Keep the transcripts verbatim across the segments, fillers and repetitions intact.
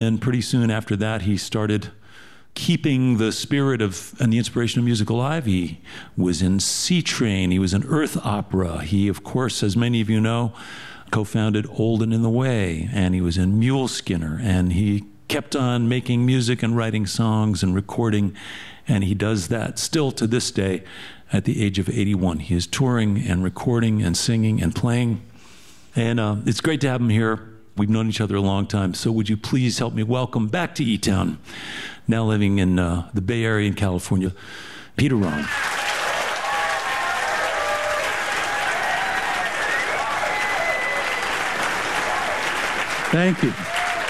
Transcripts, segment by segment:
then pretty soon after that, he started keeping the spirit of and the inspiration of music alive. He was in Sea Train. He was in Earth Opera. He, of course, as many of you know, co-founded Old and in the Way, and he was in Mule Skinner, and he kept on making music and writing songs and recording, and he does that still to this day at the age of eighty-one. He is touring and recording and singing and playing, and uh, it's great to have him here. We've known each other a long time, so would you please help me welcome back to E-Town, now living in uh, the Bay Area in California, Peter Ron. Thank you.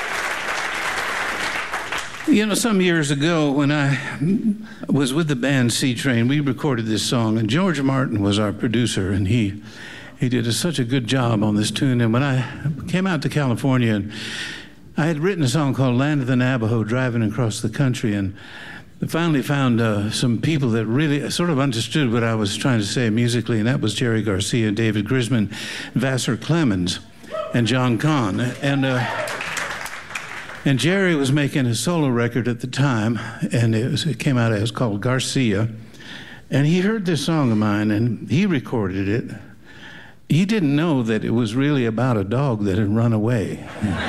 You know, some years ago when I was with the band Sea Train, we recorded this song, and George Martin was our producer, and he he did a, such a good job on this tune. And when I came out to California, and I had written a song called Land of the Navajo, driving across the country, and I finally found uh, some people that really sort of understood what I was trying to say musically, and that was Jerry Garcia, David Grisman, Vassar Clemens, and John Kahn. And uh, and Jerry was making a solo record at the time, and it, was, it came out, it was called Garcia. And he heard this song of mine, and he recorded it. He didn't know that it was really about a dog that had run away.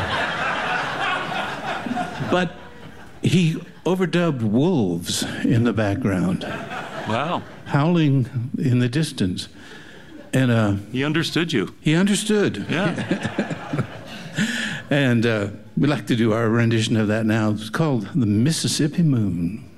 But he overdubbed wolves in the background. Wow. Howling in the distance. And uh, he understood you. He understood. Yeah. And uh, we'd like to do our rendition of that now. It's called The Mississippi Moon.